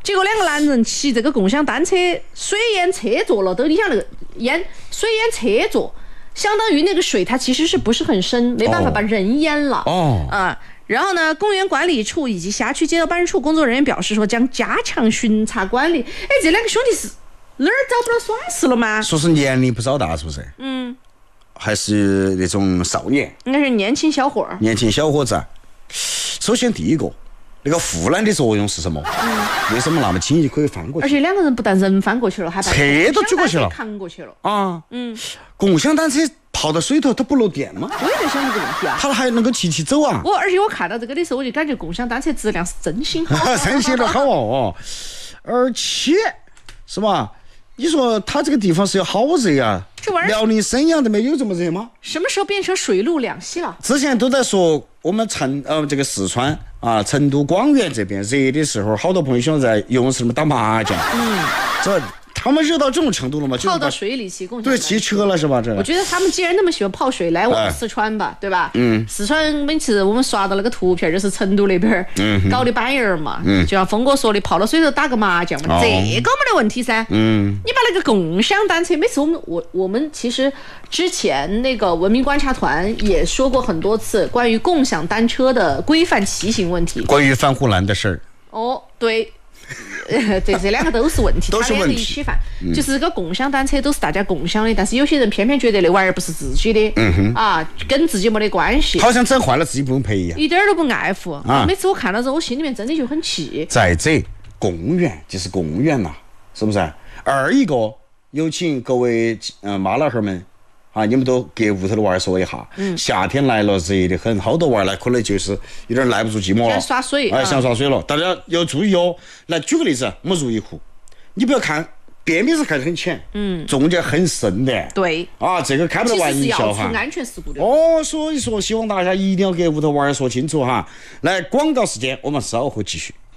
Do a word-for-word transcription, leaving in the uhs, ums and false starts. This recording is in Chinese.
结果两个男人骑这个共享单车，水淹车座了，都你想那个淹水淹车座，相当于那个水它其实是不是很深，没办法把人淹了。 哦啊。然后呢，公园管理处以及辖区街道办事处工作人员表示说，将加强巡查管理。哎，这两个兄弟是哪儿找不到耍事了吗？ 说是年龄不找大，是不是？嗯，还是那种少年， 应该是年轻小伙儿。 年轻小伙子。首先第一个，那个护栏的作用是什么？嗯，为什么那么轻易可以翻过去？ 而且两个人不但人翻过去了，还把车都举过去了， 扛过去了。 啊，嗯，共享单车泡到水头，它不漏电吗？ 我也在想这个问题啊。 它还能够骑骑走啊。 我而且我看到这个的时候，我就感觉共享单车质量是真心好， 真心的好哦。而且，是吧？你说它这个地方是有好热啊。辽宁沈阳的没有这么热吗？ 什么时候变成水陆两栖了？ 之前都在说我们成呃这个四川啊成都广元这边热的时候，好多朋友喜欢在游泳池里面打麻将。嗯，这他们热到这种程度了吗？ 泡到水里骑共享对骑车了是吧？这我觉得他们既然那么喜欢泡水，来我们四川吧，哎、对吧？嗯，四川每次我们刷到那个图片，就是成都那边嗯搞的板儿嘛，嗯，就像峰哥说的，泡到水头打个麻将嘛，哦、这个没得问题噻。嗯，你把那个共享单车，每次我们我我们其实之前那个文明观察团也说过很多次关于共享单车的规范骑行问题， 关于反护栏的事儿。哦， 对。对，这两个都是问题， 都是问题。 一起犯，嗯、就是这个共享单车都是大家共享的，但是有些人偏偏觉得那玩意儿不是自己的，嗯哼，啊，跟自己没得关系， 好像整坏了自己不用赔一样， 一点都不爱护。啊，每次我看到之后，我心里面真的就很气。 再者，公园就是公园呐、啊，是不是？二一个，有请各位嗯、呃、妈老汉们。啊，你们都给屋头的娃儿说一下，嗯，夏天来了，热得很，好多娃儿呢，可能就是有点耐不住寂寞了， 想耍水， 哎，想耍水了。大家要注意哦。来举个例子，我们如意湖，你不要看边边是看得很浅，嗯，中间很深的， 对， 啊，这个开不得玩笑哈。 安全事故的。 哦，所以说希望大家一定要给屋头娃儿说清楚哈。来，广告时间，我们稍后继续。